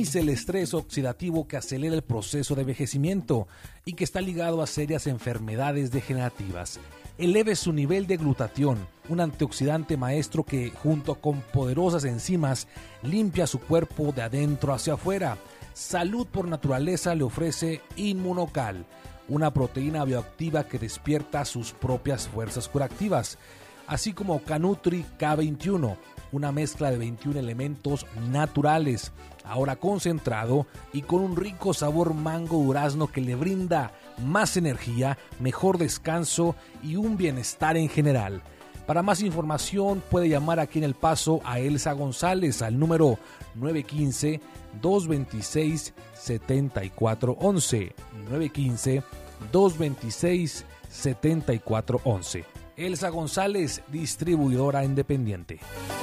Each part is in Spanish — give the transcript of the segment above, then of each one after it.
minimice el estrés oxidativo que acelera el proceso de envejecimiento y que está ligado a serias enfermedades degenerativas. Eleve su nivel de glutatión, un antioxidante maestro que, junto con poderosas enzimas, limpia su cuerpo de adentro hacia afuera. Salud por naturaleza le ofrece Inmunocal, una proteína bioactiva que despierta sus propias fuerzas curativas, así como Canutri K21, una mezcla de 21 elementos naturales, ahora concentrado y con un rico sabor mango durazno que le brinda más energía, mejor descanso y un bienestar en general. Para más información puede llamar aquí en El Paso a Elsa González al número 915-226-7411, 915-226-7411. Elsa González, distribuidora independiente.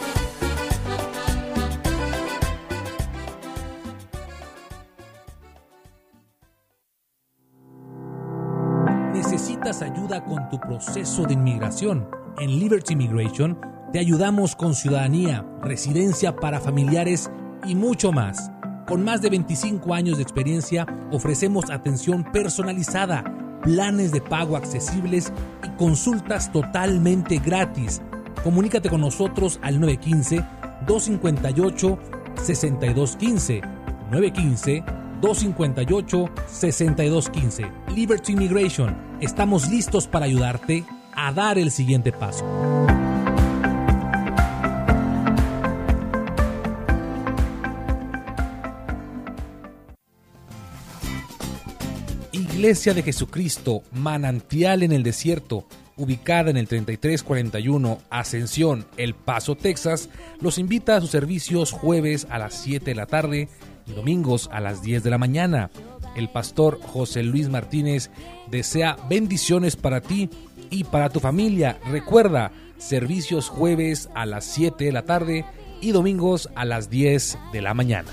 ¿Necesitas ayuda con tu proceso de inmigración? En Liberty Immigration te ayudamos con ciudadanía, residencia para familiares y mucho más. Con más de 25 años de experiencia, ofrecemos atención personalizada, planes de pago accesibles y consultas totalmente gratis. Comunícate con nosotros al 915-258-6215. 915-258-6215. Liberty Immigration. Estamos listos para ayudarte a dar el siguiente paso. Iglesia de Jesucristo, Manantial en el Desierto, ubicada en el 3341 Ascensión, El Paso, Texas, los invita a sus servicios jueves a las 7 de la tarde y domingos a las 10 de la mañana. El pastor José Luis Martínez desea bendiciones para ti y para tu familia. Recuerda, servicios jueves a las 7 de la tarde y domingos a las 10 de la mañana.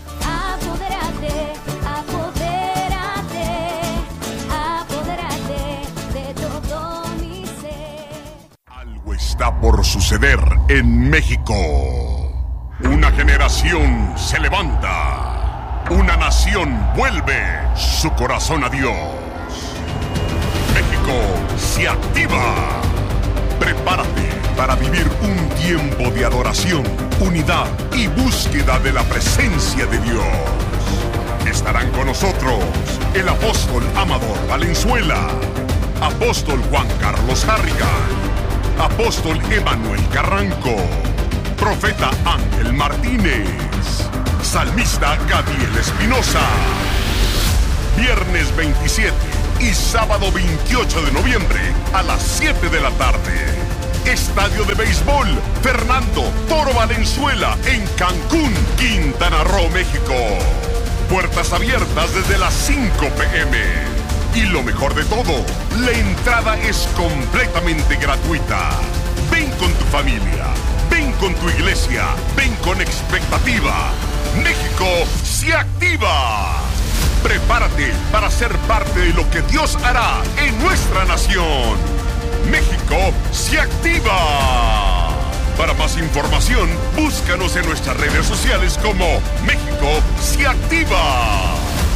Algo está por suceder en México. Una generación se levanta. Una nación vuelve su corazón a Dios. México se activa. Prepárate para vivir un tiempo de adoración, unidad y búsqueda de la presencia de Dios. Estarán con nosotros el apóstol Amador Valenzuela, apóstol Juan Carlos Harrigan, apóstol Emanuel Carranco, profeta Ángel Martínez, salmista Gadiel Espinosa. Viernes 27 y sábado 28 de noviembre a las 7 de la tarde. Estadio de Béisbol Fernando Toro Valenzuela en Cancún, Quintana Roo, México. Puertas abiertas desde las 5 p.m. Y lo mejor de todo, la entrada es completamente gratuita. Ven con tu familia, ven con tu iglesia, ven con expectativa. México se activa. Prepárate para ser parte de lo que Dios hará en nuestra nación. México se activa. Para más información, búscanos en nuestras redes sociales como México se activa.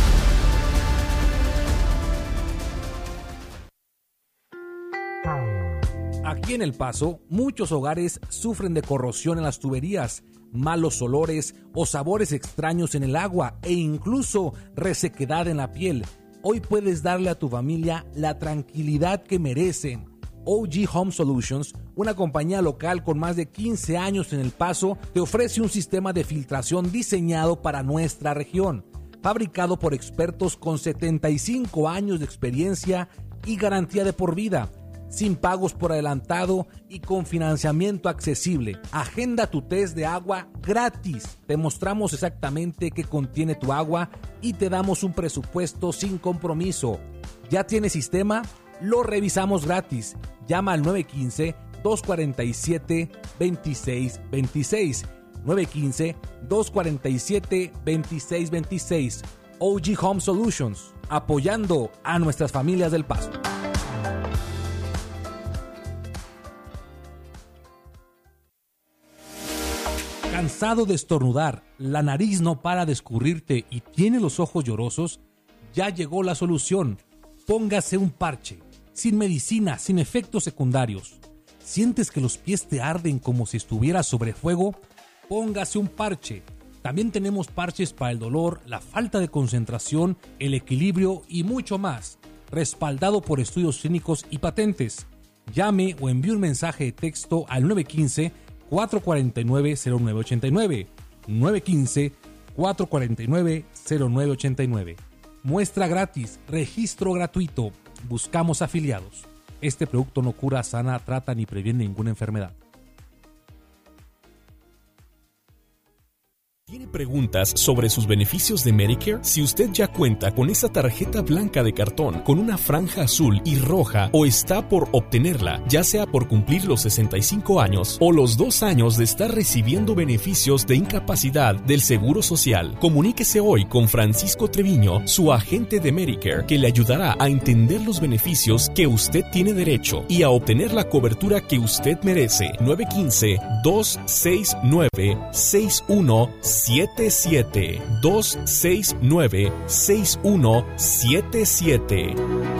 Aquí en El Paso, muchos hogares sufren de corrosión en las tuberías, malos olores o sabores extraños en el agua e incluso resequedad en la piel. Hoy puedes darle a tu familia la tranquilidad que merecen. OG Home Solutions, una compañía local con más de 15 años en El Paso, te ofrece un sistema de filtración diseñado para nuestra región, fabricado por expertos con 75 años de experiencia y garantía de por vida, sin pagos por adelantado y con financiamiento accesible. Agenda tu test de agua gratis. Te mostramos exactamente qué contiene tu agua y te damos un presupuesto sin compromiso. ¿Ya tienes sistema? Lo revisamos gratis. Llama al 915-247-2626. 915-247-2626. OG Home Solutions, apoyando a nuestras familias del Paso. ¿Cansado de estornudar, la nariz no para de escurrirte y tiene los ojos llorosos? Ya llegó la solución. Póngase un parche, sin medicina, sin efectos secundarios. ¿Sientes que los pies te arden como si estuvieras sobre fuego? Póngase un parche. También tenemos parches para el dolor, la falta de concentración, el equilibrio y mucho más. Respaldado por estudios clínicos y patentes. Llame o envíe un mensaje de texto al 915-449-0989. 915-449-0989. Muestra gratis, registro gratuito. Buscamos afiliados. Este producto no cura, sana, trata ni previene ninguna enfermedad. ¿Tiene preguntas sobre sus beneficios de Medicare? Si usted ya cuenta con esa tarjeta blanca de cartón con una franja azul y roja o está por obtenerla, ya sea por cumplir los 65 años o los 2 años de estar recibiendo beneficios de incapacidad del Seguro Social, comuníquese hoy con Francisco Treviño, su agente de Medicare, que le ayudará a entender los beneficios que usted tiene derecho y a obtener la cobertura que usted merece. 915-269-6177. 269-6177.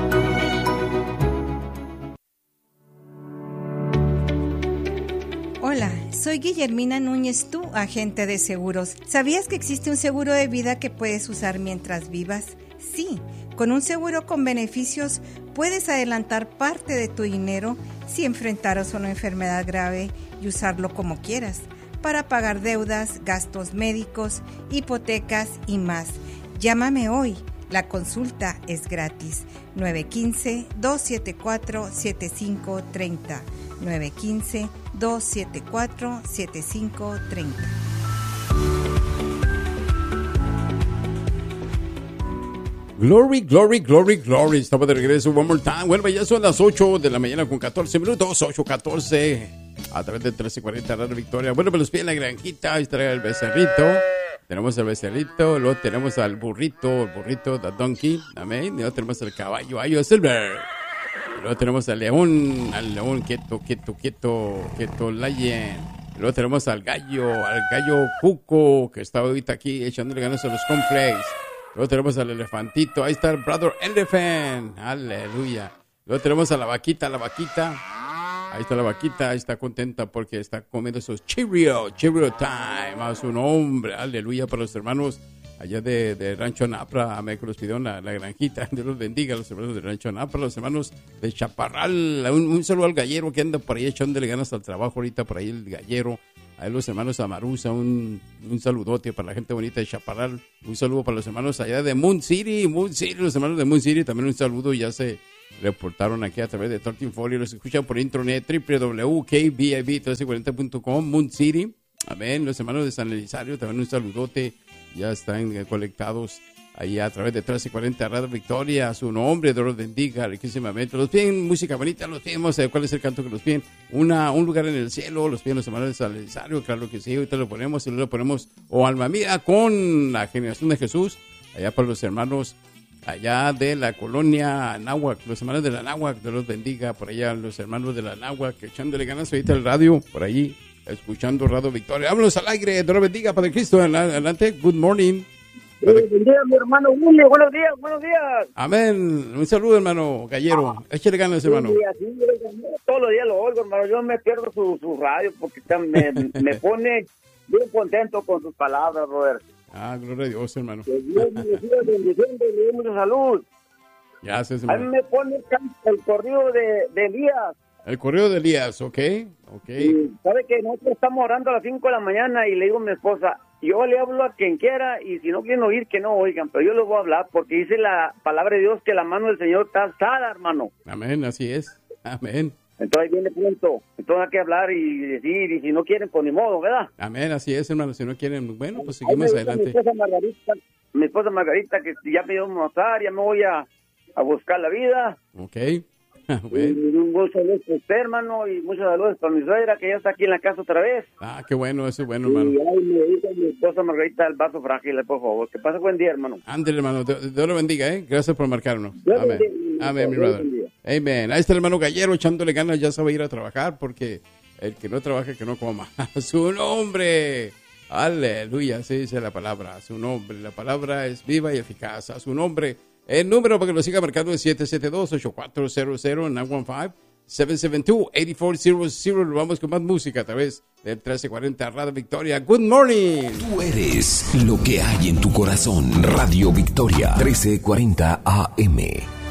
Hola, soy Guillermina Núñez, tu agente de seguros. ¿Sabías que existe un seguro de vida que puedes usar mientras vivas? Sí, con un seguro con beneficios puedes adelantar parte de tu dinero si enfrentaras una enfermedad grave y usarlo como quieras, para pagar deudas, gastos médicos, hipotecas y más. Llámame hoy. La consulta es gratis. 915-274-7530. 915-274-7530. Glory, glory, glory, glory. Estamos de regreso. One more time. Bueno, ya son las 8 de la mañana con 14 minutos. 8:14. A través de 1340 Radio Victoria. Bueno, me los pide la granjita. Ahí está el becerrito. Tenemos el becerrito. Luego tenemos al burrito. El burrito, the donkey. Amén. Y luego tenemos el caballo. Ayo silver. Y luego tenemos al león. Al león quieto, lion. Y luego tenemos al gallo cuco. Que está ahorita aquí echándole ganas a los cornflakes. Luego tenemos al elefantito. Ahí está el brother elephant. Aleluya. Luego tenemos a la vaquita. Ahí está la vaquita, ahí está contenta porque está comiendo esos Cheerio time, a su nombre, aleluya, para los hermanos allá de Rancho Napra, amén, que los pidió la granjita, Dios los bendiga, los hermanos de Rancho Napra, los hermanos de Chaparral, un saludo al gallero que anda por ahí echándole ganas al trabajo ahorita, por ahí el gallero, a los hermanos Amarusa, un saludote para la gente bonita de Chaparral, un saludo para los hermanos allá de Moon City, los hermanos de Moon City, también un saludo, ya se reportaron aquí a través de 1340, los escuchan por internet, www.kbib1340.com, Moon City, amén, los hermanos de San Elizario, también un saludote, ya están conectados ahí a través de 1340 Radio Victoria, a su nombre, Dios los bendiga, riquísimamente, los piden música bonita, los piden, cuál es el canto que los piden, un lugar en el cielo, los piden los hermanos de San Elizario, claro que sí, ahorita lo ponemos, y luego lo ponemos, o Alma Mía, con la generación de Jesús, allá para los hermanos allá de la colonia Anáhuac, los hermanos de la Anáhuac, Dios los bendiga, por allá los hermanos de la Anáhuac, echándole ganas ahorita el radio, por allí, escuchando Radio Victoria. Vámonos al aire, Dios los bendiga, Padre Cristo, adelante, good morning. Bendiga, mi hermano Willy, buenos días. Amén, un saludo, hermano Gallero, échale ganas, hermano. Sí, todos los días lo oigo, hermano, yo me pierdo su radio porque me pone bien contento con sus palabras, brother. Gloria a Dios, hermano. Que Dios me siga bendiciendo y le dé mucha salud. Gracias, hermano. A mí me pone el corrido de Elías. El correo de Elías, ok. Y sabe que nosotros estamos orando a las 5 de la mañana y le digo a mi esposa, yo le hablo a quien quiera y si no quieren oír, que no oigan, pero yo les voy a hablar porque dice la palabra de Dios que la mano del Señor está alzada, hermano. Amén, así es. Amén. Entonces viene pronto, entonces hay que hablar y decir, y si no quieren, pues ni modo, ¿verdad? Amén, así es, hermano, si no quieren, bueno, pues seguimos adelante. Mi esposa Margarita, que ya me dio un almorzar, ya me voy a buscar la vida. Ok. Bueno. Y un saludo para usted, hermano, y muchos saludos para mi suegra, que ya está aquí en la casa otra vez. Qué bueno, eso es bueno, hermano. Y ahí me dice mi esposa Margarita el vaso frágil, por favor. Que pase buen día, hermano. Ándale, hermano, Dios lo bendiga, Gracias por marcarnos. Amén. Amén, mi brother. Amén. Ahí está el hermano Gallero echándole ganas, ya sabe ir a trabajar, porque el que no trabaja, que no coma. Su nombre. Aleluya, así dice la palabra, su nombre. La palabra es viva y eficaz. A su nombre. El número para que lo siga marcando es 772-8400, 915-772-8400. Vamos con más música a través del 1340 Radio Victoria. Good morning. Tú eres lo que hay en tu corazón. Radio Victoria, 1340 AM.